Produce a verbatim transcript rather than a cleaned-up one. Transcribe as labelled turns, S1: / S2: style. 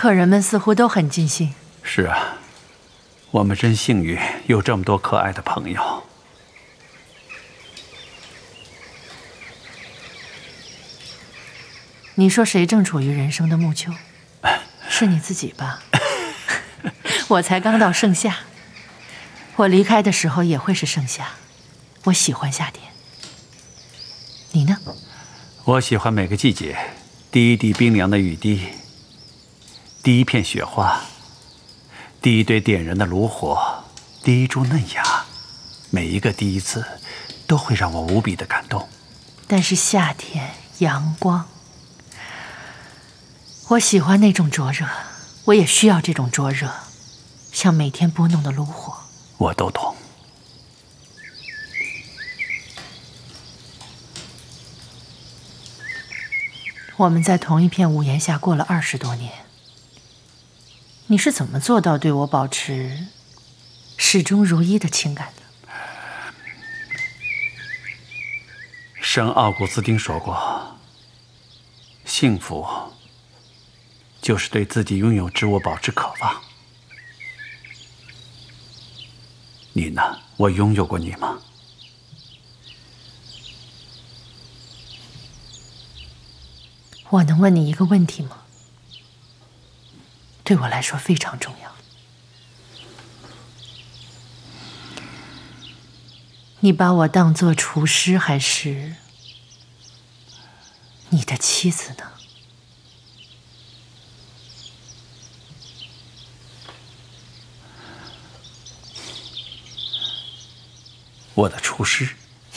S1: 客人们似乎都很尽兴。
S2: 是啊，我们真幸运，有这么多可爱的朋友。
S1: 你说谁正处于人生的暮秋？是你自己吧？我才刚到盛夏，我离开的时候也会是盛夏。我喜欢夏天。你呢？
S2: 我喜欢每个季节，第一滴冰凉的雨滴，第一片雪花，第一堆点燃的炉火，第一株嫩芽，每一个第一次，都会让我无比的感动。
S1: 但是夏天，阳光，我喜欢那种灼热，我也需要这种灼热，像每天拨弄的炉火。
S2: 我都懂。
S1: 我们在同一片屋檐下过了二十多年，你是怎么做到对我保持始终如一的情感的？
S2: 圣奥古斯丁说过，幸福就是对自己拥有之物保持渴望。你呢？我拥有过你吗？
S1: 我能问你一个问题吗？对我来说非常重要。你把我当作厨师，还是你的妻子呢？
S2: 我的厨师。